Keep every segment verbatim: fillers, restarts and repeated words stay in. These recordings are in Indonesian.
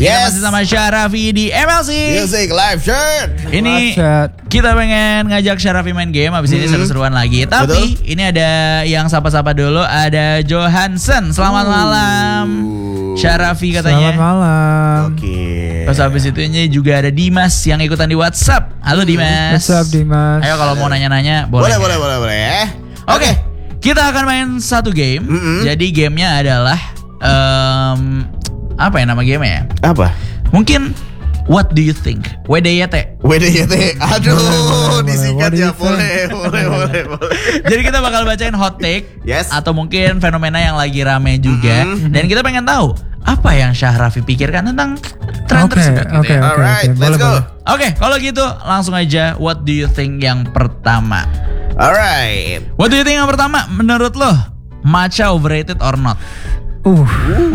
Yes. Masih sama Syarafi di M L C Music Live Shirt. Ini kita pengen ngajak Syarafi main game. Habis ini Hmm. seru-seruan lagi. Tapi Betul. ini ada yang sapa-sapa dulu. Ada Johansen. Selamat Uh. malam Syarafi katanya. Selamat malam. Oke. Terus habis itu ini juga ada Dimas yang ikutan di WhatsApp. Halo Dimas. What's up Dimas? Ayo kalau mau nanya-nanya Boleh, boleh. boleh, boleh, boleh. Oke, kita akan main satu game. Mm-mm. Jadi gamenya adalah em, apa ya nama gamenya ya? Apa? Mungkin What do you think? W D Y T. W D Y T. Aduh, Boleh, disingkat boleh. ya. What do you Boleh, boleh, boleh, boleh. Jadi kita bakal bacain hot take. Yes. Atau mungkin fenomena yang lagi rame juga. Mm-hmm. Dan kita pengen tahu apa yang Syahrafi pikirkan tentang tren Oke, tersebut gitu oke, ya. oke. Alright, let's boleh, go. boleh. Oke, kalau gitu langsung aja what do you think yang pertama. Alright. What do you think yang pertama menurut lo? Matcha overrated or not? Uh.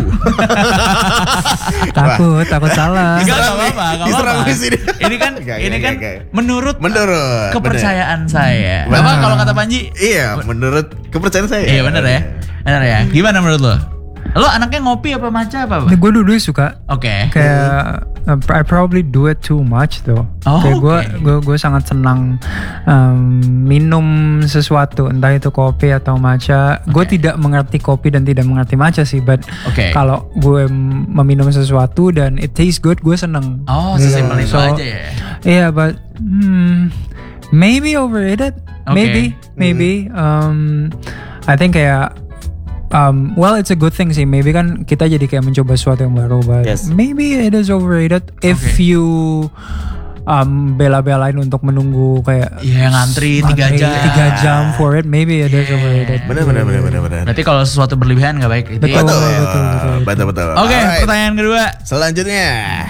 takut, takut salah. Enggak Diserang apa-apa, nih, enggak diserang apa-apa. di sini. Ini kan Enggak, ini enggak, kan enggak. menurut Menurut, kepercayaan saya. Bener. Apa kalau kata Panji? Iya, menurut kepercayaan saya. Iya bener ya. Bener ya. Gimana menurut lo? Lo anaknya ngopi apa matcha apa? Pak? Gue dulu suka. Oke. Kayak uh, I probably do it too much though. Oh, Kayak gue oke. gue gue sangat senang um, minum sesuatu, entah itu kopi atau matcha. Gue Oke. tidak mengerti kopi dan tidak mengerti matcha sih, but Oke. kalau gue m- meminum sesuatu dan it tastes good, gue seneng. Oh, Gitu. sesimpel itu So, aja ya. Yeah, but hmm, maybe overrated. Okay. Maybe, maybe. Um, I think kayak um, well, it's a good thing sih. Maybe kan kita jadi kayak mencoba sesuatu yang baru, but Yes. maybe it is overrated if Okay. you um, bela-belain untuk menunggu kayak Iya ngantri tiga antri jam. tiga jam for it. Maybe it is Yeah. overrated. Benar, benar, benar, benar, benar. Berarti kalau sesuatu berlebihan nggak baik. Gitu ya. Betul. Betul, betul, betul, betul. betul, betul. Oke, Alright. pertanyaan kedua. Selanjutnya.